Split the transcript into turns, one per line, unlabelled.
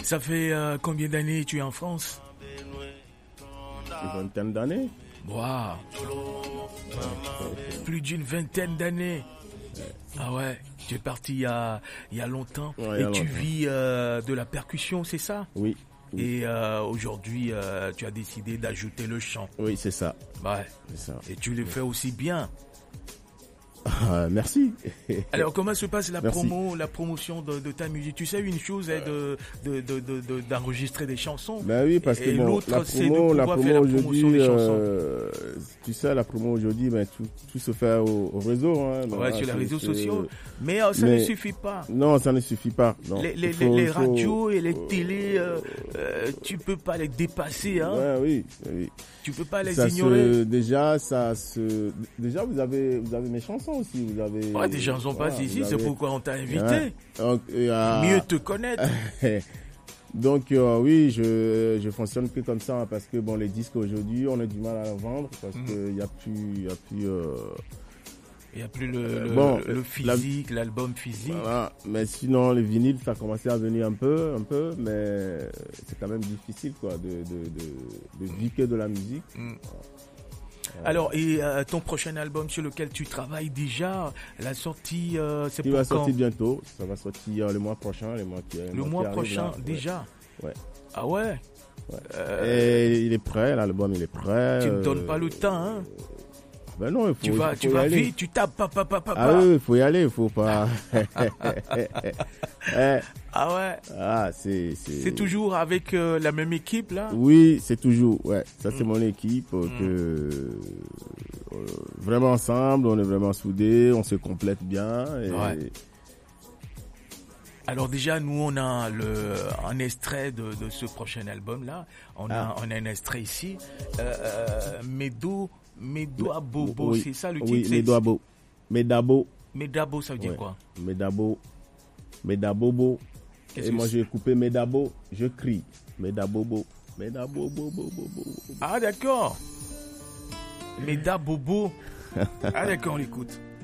Ça fait combien d'années tu es en France?
Une vingtaine d'années.
Waouh. Plus d'une vingtaine d'années. Ah ouais, tu es parti il y a longtemps.
Ouais,
et tu vis de la percussion, c'est ça?
Oui.
Et aujourd'hui, tu as décidé d'ajouter le chant.
Oui, c'est ça.
Ouais.
C'est ça.
Et tu le fais aussi bien.
Merci.
Alors, comment se passe la promotion de ta musique? Tu sais, une chose est d'enregistrer des chansons.
Ben oui, parce que
et
bon,
l'autre, c'est de pouvoir faire la promotion des chansons.
Tu sais, la promo aujourd'hui, ben, tout se fait au réseau. Hein,
ouais, sur les réseaux sociaux. Mais ça ne suffit pas.
Non, ça ne suffit pas. Non.
Les radios et les télés, tu peux pas les dépasser. Hein.
Ouais, oui.
Tu peux pas les ignorer.
Déjà, vous avez mes chansons aussi. Vous avez.
Ouais, des chansons passent ici, c'est pourquoi on t'a invité.
Ouais. Donc,
mieux te connaître.
Donc oui, je fonctionne que comme ça, hein, parce que bon, les disques aujourd'hui, on a du mal à les vendre parce que il y a plus
le physique, l'album physique.
Voilà. Mais sinon, les vinyles, ça a commencé à venir un peu, mais c'est quand même difficile, quoi, de vivre que de la musique.
Alors, et ton prochain album sur lequel tu travailles déjà, la sortie, c'est pour quand?
Il va sortir bientôt. Ça va sortir le mois prochain,
le mois prochain,
là,
déjà.
Ouais.
Ah ouais.
Et il est prêt, l'album, il est prêt.
Tu ne donnes pas le temps, hein?
Ben non,
tu vas vite, tu tapes,
Ah oui, il faut y aller, il faut pas.
Ah ouais.
Ah,
c'est toujours avec la même équipe là?
Oui, c'est toujours, ouais. Ça c'est mon équipe vraiment ensemble, on est vraiment soudés, on se complète bien. Et...
Ouais. Alors déjà, nous on a un extrait de ce prochain album là. On a un extrait ici. Medoabobo,
oui,
c'est ça le titre?
Oui, Medoabo.
Medabo, ça veut dire quoi?
Medabobo. Et moi j'ai coupé Medabo, je crie. Medabobo.
Ah d'accord. Medabobo. Ah d'accord, on l'écoute.